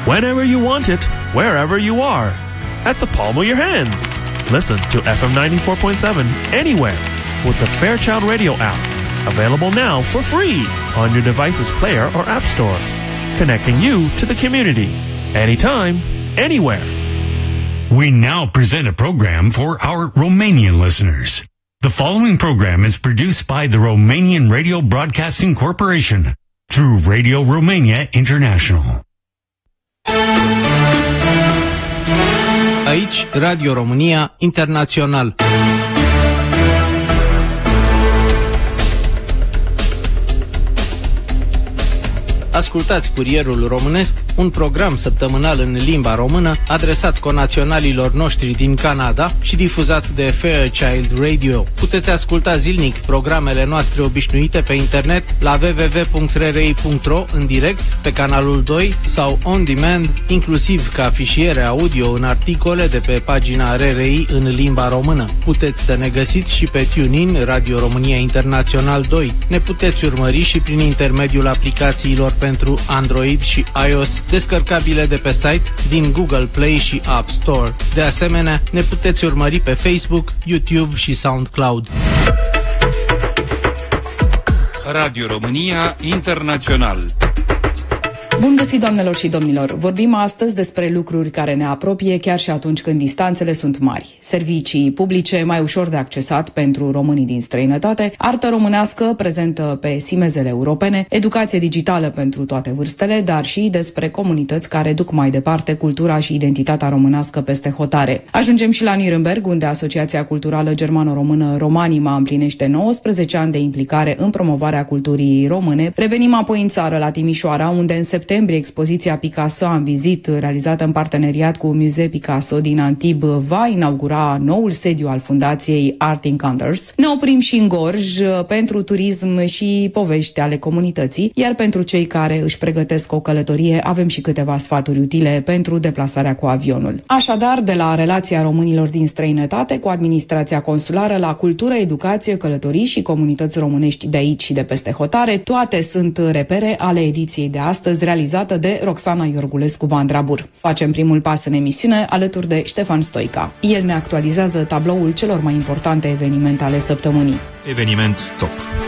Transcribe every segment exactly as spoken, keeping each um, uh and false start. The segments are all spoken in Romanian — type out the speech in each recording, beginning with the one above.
whenever you want it, wherever you are, at the palm of your hands. Listen to F M ninety-four point seven anywhere with the Fairchild Radio app, available now for free on your device's player or app store, connecting you to the community, anytime, anywhere. We now present a program for our Romanian listeners. The following program is produced by the Romanian Radio Broadcasting Corporation through Radio Romania International. Aici, Radio România Internațional. Ascultați Curierul Românesc, un program săptămânal în limba română adresat conaționalilor noștri din Canada și difuzat de Fairchild Radio. Puteți asculta zilnic programele noastre obișnuite pe internet la w w w punct r r i punct r o în direct, pe canalul doi sau on demand, inclusiv ca fișiere audio în articole de pe pagina R R I în limba română. Puteți să ne găsiți și pe TuneIn, Radio România Internațional doi. Ne puteți urmări și prin intermediul aplicațiilor pentru Android și iOS, descărcabile de pe site, din Google Play și App Store. De asemenea, ne puteți urmări pe Facebook, YouTube și SoundCloud. Radio România Internațional. Bun găsit, doamnelor și domnilor! Vorbim astăzi despre lucruri care ne apropie chiar și atunci când distanțele sunt mari. Servicii publice mai ușor de accesat pentru românii din străinătate, artă românească prezentă pe simezele europene, educație digitală pentru toate vârstele, dar și despre comunități care duc mai departe cultura și identitatea românească peste hotare. Ajungem și la Nuremberg, unde Asociația Culturală Germano-Română Romanima împlinește nouăsprezece ani de implicare în promovarea culturii române. Revenim apoi în țară, la Timișoara, unde în septembrie expoziția Picasso în vizit, realizată în parteneriat cu Musée Picasso din Antibes, va inaugura noul sediu al Fundației Art Encounters. Ne oprim și în Gorj pentru turism și povești ale comunității, iar pentru cei care își pregătesc o călătorie avem și câteva sfaturi utile pentru deplasarea cu avionul. Așadar, de la relația românilor din străinătate cu administrația consulară, la cultură, educație, călătorii și comunități românești de aici și de peste hotare, toate sunt repere ale ediției de astăzi, realizată de Roxana Iorgulescu Bandrabur. Facem primul pas în emisiune alături de Ștefan Stoica. El ne actualizează tabloul celor mai importante evenimente ale săptămânii. Eveniment top.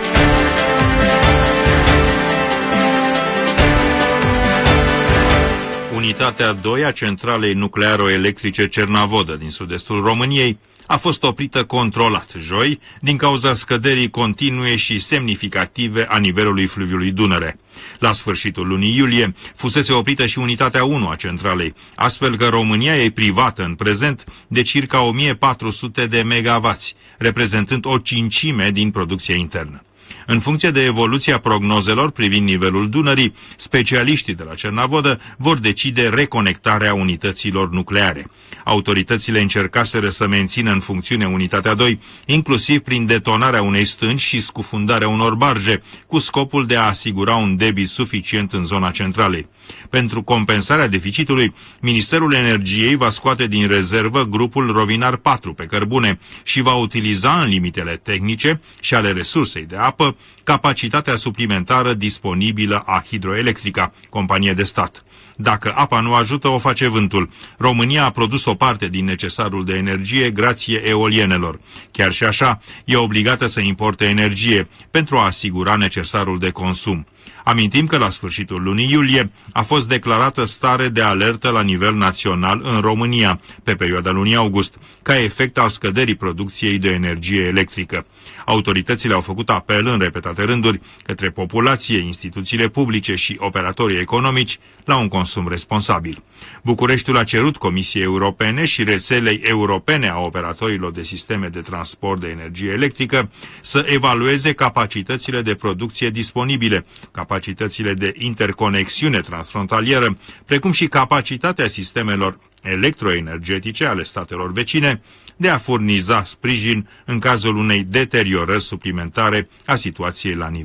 Unitatea doi a centralei nuclearo-electrice Cernavodă din sud-estul României a fost oprită controlat joi din cauza scăderii continue și semnificative a nivelului fluviului Dunăre. La sfârșitul lunii iulie fusese oprită și unitatea unu a centralei, astfel că România e privată în prezent de circa o mie patru sute de megavați, reprezentând o cincime din producția internă. În funcție de evoluția prognozelor privind nivelul Dunării, specialiștii de la Cernavodă vor decide reconectarea unităților nucleare. Autoritățile încercaseră să mențină în funcțiune unitatea doi, inclusiv prin detonarea unei stânci și scufundarea unor barge, cu scopul de a asigura un debit suficient în zona centralei. Pentru compensarea deficitului, Ministerul Energiei va scoate din rezervă grupul Rovinar patru pe cărbune și va utiliza în limitele tehnice și ale resursei de apă capacitatea suplimentară disponibilă a Hidroelectrica, companie de stat. Dacă apa nu ajută, o face vântul. România a produs o parte din necesarul de energie grație eolienelor. Chiar și așa, e obligată să importe energie pentru a asigura necesarul de consum. Amintim că la sfârșitul lunii iulie a fost declarată stare de alertă la nivel național în România, pe perioada lunii august, ca efect al scăderii producției de energie electrică. Autoritățile au făcut apel în repetate rânduri către populație, instituțiile publice și operatorii economici la un consum responsabil. Bucureștiul a cerut Comisiei Europene și rețelei europene a operatorilor de sisteme de transport de energie electrică să evalueze capacitățile de producție disponibile, capacitățile de interconexiune transfrontalieră, precum și capacitatea sistemelor electroenergetice ale statelor vecine de a furniza sprijin în cazul unei deteriorări suplimentare a situației la nivel